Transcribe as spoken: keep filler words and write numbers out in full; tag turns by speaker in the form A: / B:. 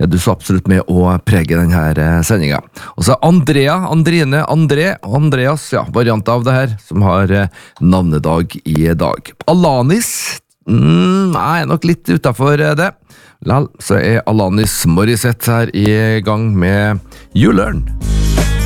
A: er du så absolutt med å prege denne sendingen. Og så Andrea, Andrine, André og Andreas, ja, variant av det her, som har navnedag i dag. Alanis, mm, nei, nok litt utenfor det. Lall, så er Alanis Morissette her i gang med You Learn.